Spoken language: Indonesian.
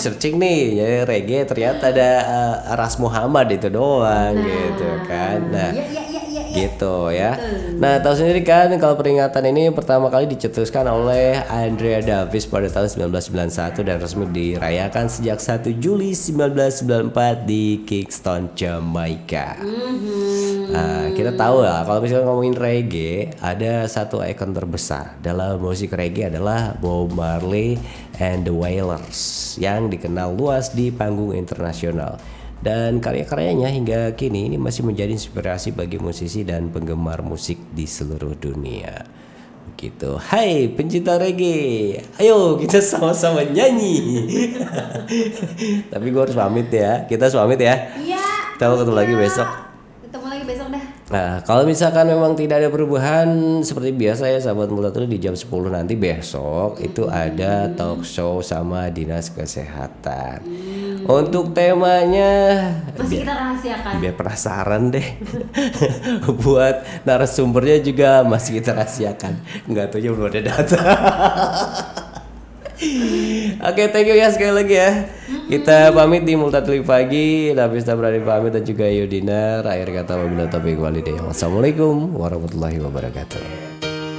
searching nih, ya reggae ternyata ada Ras Muhammad itu doang gitu kan. Nah, gitu ya. Nah, tahu sendiri kan kalau peringatan ini pertama kali dicetuskan oleh Andrea Davis pada tahun 1991 dan resmi dirayakan sejak 1 Juli 1994 di Kingston, Jamaika. Nah, kita tahu lah kalau misalnya ngomongin reggae, ada satu ikon terbesar dalam musik reggae adalah Bob Marley and the Wailers yang dikenal luas di panggung internasional. Dan karya-karyanya hingga kini ini masih menjadi inspirasi bagi musisi dan penggemar musik di seluruh dunia. Begitu. Hai pencinta reggae, ayo kita sama-sama nyanyi. Tapi gue harus pamit ya. Kita harus pamit ya. Iya. Kita ketemu lagi besok. Ketemu lagi besok dah. Nah, kalau misalkan memang tidak ada perubahan seperti biasa ya sahabat Multatuli, di jam 10 nanti besok itu ada talk show sama Dinas Kesehatan. Untuk temanya masih kita rahasiakan. Biar penasaran deh. Buat narasumbernya juga masih kita rahasiakan. Enggak tahu belum ada data. Oke, thank you ya sekali lagi ya. Kita pamit di Multatuli Pagi. Nafisa berani pamit dan juga Yudina. Akhir kata wabillahi taufiq walhidayah. Wassalamualaikum warahmatullahi wabarakatuh.